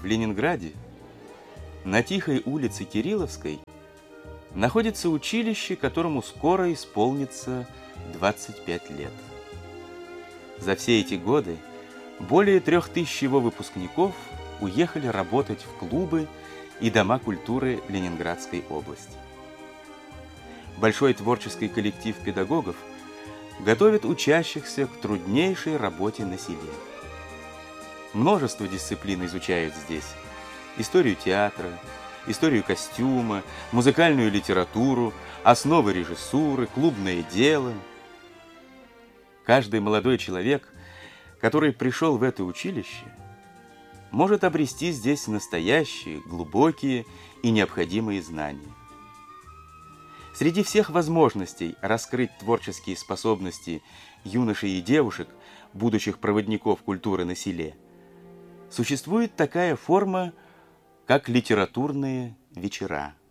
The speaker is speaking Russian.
В Ленинграде, на тихой улице Кирилловской, находится училище, которому скоро исполнится 25 лет. За все эти годы более 3000 его выпускников уехали работать в клубы и дома культуры Ленинградской области. Большой творческий коллектив педагогов готовит учащихся к труднейшей работе на селе. Множество дисциплин изучают здесь: историю театра, историю костюма, музыкальную литературу, основы режиссуры, клубное дело. Каждый молодой человек, который пришел в это училище, может обрести здесь настоящие, глубокие и необходимые знания. Среди всех возможностей раскрыть творческие способности юношей и девушек, будущих проводников культуры на селе, существует такая форма, как литературные вечера.